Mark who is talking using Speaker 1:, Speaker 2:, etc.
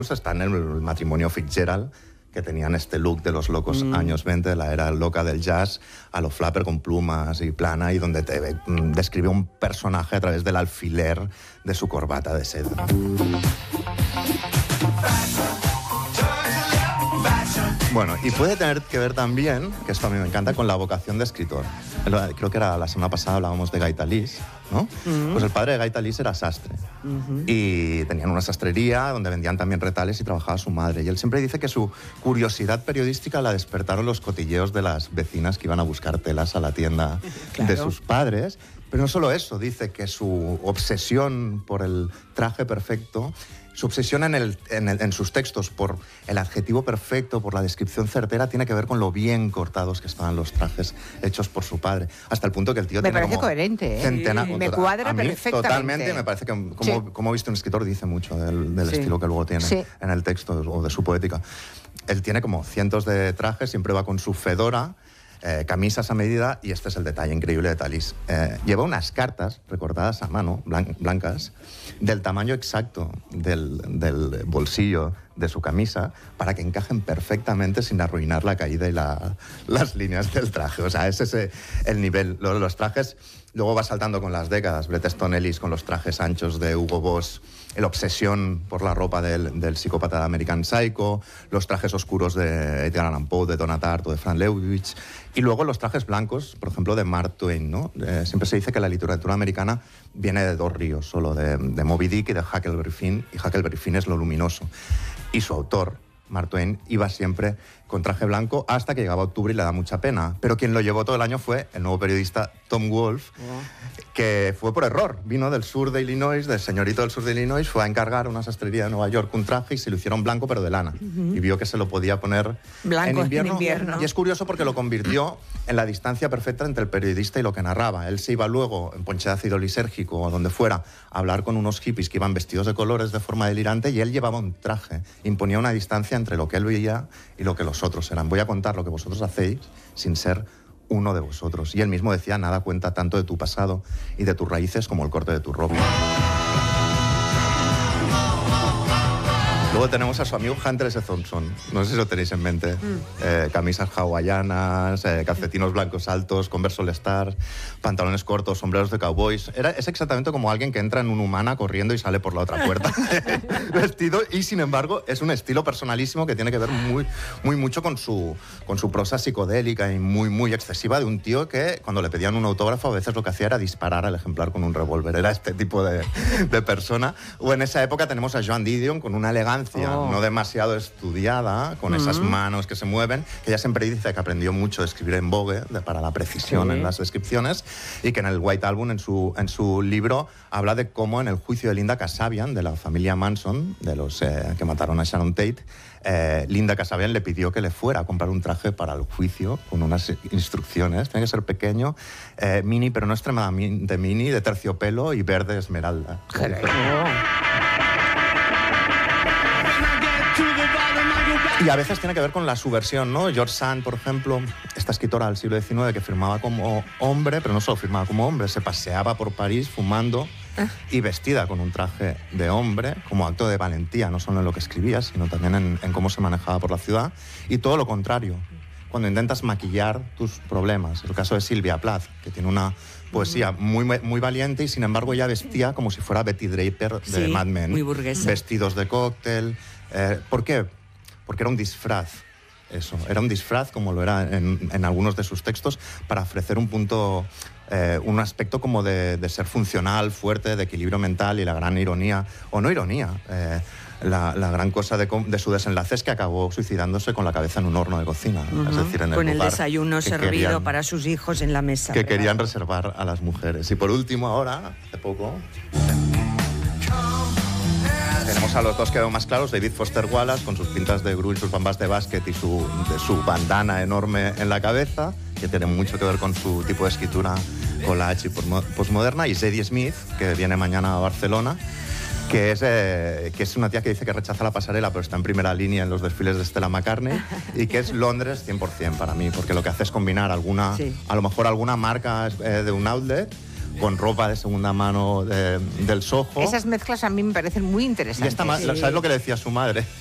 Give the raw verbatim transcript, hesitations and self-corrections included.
Speaker 1: está en el matrimonio Fitzgerald, que tenían este look de los locos mm. años veinte, la era loca del jazz, a lo flapper con plumas y plana, y donde te mm, describe un personaje a través del alfiler de su corbata de seda. Bueno, y puede tener que ver también, que esto a mí me encanta, con la vocación de escritor. Creo que era la semana pasada hablábamos de Gaitalís, ¿no? Uh-huh. Pues el padre de Gaitalís era sastre. Uh-huh. Y tenían una sastrería donde vendían también retales y trabajaba su madre. Y él siempre dice que su curiosidad periodística la despertaron los cotilleos de las vecinas que iban a buscar telas a la tienda claro. de sus padres. Pero no solo eso, dice que su obsesión por el traje perfecto, su obsesión en, el, en, el, en sus textos por el adjetivo perfecto, por la descripción certera, tiene que ver con lo bien cortados que estaban los trajes hechos por su padre. Hasta el punto que el tío
Speaker 2: me
Speaker 1: tiene
Speaker 2: parece
Speaker 1: como
Speaker 2: coherente, ¿eh?
Speaker 1: Centena,
Speaker 2: me total, cuadra
Speaker 1: a mí,
Speaker 2: perfectamente.
Speaker 1: Totalmente, me parece que, como, sí. como visto un escritor, dice mucho del, del sí. estilo que luego tiene sí. en el texto o de su poética. Él tiene como cientos de trajes, siempre va con su fedora, Eh, camisas a medida, y este es el detalle increíble de Talís. Eh, lleva unas cartas recortadas a mano, blan blancas, del tamaño exacto del, del bolsillo de su camisa, para que encajen perfectamente sin arruinar la caída y la, las líneas del traje. O sea, ese es el nivel. Lo de los trajes luego va saltando con las décadas. Bret Easton Ellis con los trajes anchos de Hugo Boss, la obsesión por la ropa del, del psicópata de American Psycho, los trajes oscuros de Edgar Allan Poe, de Donna Tartt o de Frank Lewis, y luego los trajes blancos, por ejemplo, de Mark Twain, ¿no? Eh, siempre se dice que la literatura americana viene de dos ríos, solo de, de Moby Dick y de Huckleberry Finn, y Huckleberry Finn es lo luminoso. Y su autor, Mark Twain, iba siempre con traje blanco hasta que llegaba octubre y le da mucha pena. Pero quien lo llevó todo el año fue el nuevo periodista Tom Wolfe, oh. que fue por error. Vino del sur de Illinois, del señorito del sur de Illinois, fue a encargar a una sastrería de Nueva York un traje y se lo hicieron blanco pero de lana. Uh-huh. Y vio que se lo podía poner
Speaker 2: blanco
Speaker 1: en invierno.
Speaker 2: en invierno.
Speaker 1: Y es curioso porque lo convirtió en la distancia perfecta entre el periodista y lo que narraba. Él se iba luego, en Ponche de Ácido Lisérgico o donde fuera, a hablar con unos hippies que iban vestidos de colores de forma delirante, y él llevaba un traje. Imponía una distancia entre lo que él veía y lo que los otros eran. Voy a contar lo que vosotros hacéis sin ser uno de vosotros. Y él mismo decía, nada cuenta tanto de tu pasado y de tus raíces como el corte de tu ropa. Luego tenemos a su amigo Hunter S. Thompson. No sé si lo tenéis en mente. Mm. Eh, camisas hawaianas, eh, calcetinos blancos altos, Converse All Star, pantalones cortos, sombreros de cowboys. Era, es exactamente como alguien que entra en un Humana corriendo y sale por la otra puerta. Vestido, y sin embargo es un estilo personalísimo que tiene que ver muy, muy mucho con su, con su prosa psicodélica y muy, muy excesiva, de un tío que cuando le pedían un autógrafo a veces lo que hacía era disparar al ejemplar con un revólver. Era este tipo de, de persona. O en esa época tenemos a Joan Didion con una elegancia Oh. no demasiado estudiada, con uh-huh. esas manos que se mueven, que ella siempre dice que aprendió mucho a escribir en Vogue de, para la precisión sí. en las descripciones, y que en el White Album, en su, en su libro, habla de cómo en el juicio de Linda Kasabian, de la familia Manson, de los eh, que mataron a Sharon Tate, eh, Linda Kasabian le pidió que le fuera a comprar un traje para el juicio con unas instrucciones. Tiene que ser pequeño, eh, mini, pero no extremadamente mini, de terciopelo y verde esmeralda. Y a veces tiene que ver con la subversión, ¿no? George Sand, por ejemplo, esta escritora del siglo diecinueve que firmaba como hombre, pero no solo firmaba como hombre, se paseaba por París fumando ah. y vestida con un traje de hombre, como acto de valentía, no solo en lo que escribía, sino también en, en cómo se manejaba por la ciudad. Y todo lo contrario, cuando intentas maquillar tus problemas. El caso de Sylvia Plath, que tiene una poesía muy, muy valiente, y sin embargo ella vestía como si fuera Betty Draper de
Speaker 2: sí,
Speaker 1: Mad Men.
Speaker 2: Muy burguesa.
Speaker 1: Vestidos de cóctel. Eh, ¿Por qué? Porque era un disfraz, eso. Era un disfraz, como lo era en, en algunos de sus textos, para ofrecer un punto, eh, un aspecto como de, de ser funcional, fuerte, de equilibrio mental, y la gran ironía, o no ironía, eh, la, la gran cosa de, de su desenlace es que acabó suicidándose con la cabeza en un horno de cocina. Uh-huh. Es decir, en el
Speaker 2: con el
Speaker 1: lugar
Speaker 2: desayuno servido
Speaker 1: querían,
Speaker 2: para sus hijos en la mesa.
Speaker 1: Que
Speaker 2: ¿verdad?
Speaker 1: querían reservar a las mujeres. Y por último, ahora, hace poco... Tenemos a los dos que veo más claros, David Foster Wallace, con sus pintas de grunge, sus bambas de básquet y su, de su bandana enorme en la cabeza, que tiene mucho que ver con su tipo de escritura collage y postmoderna, y Zadie Smith, que viene mañana a Barcelona, que es, eh, que es una tía que dice que rechaza la pasarela, pero está en primera línea en los desfiles de Stella McCartney, y que es Londres cien por cien para mí, porque lo que hace es combinar alguna, sí. a lo mejor alguna marca eh, de un outlet, con ropa de segunda mano de, del Soho.
Speaker 2: Esas mezclas a mí me parecen muy interesantes.
Speaker 1: Y esta, sí. ¿Sabes lo que le decía su madre?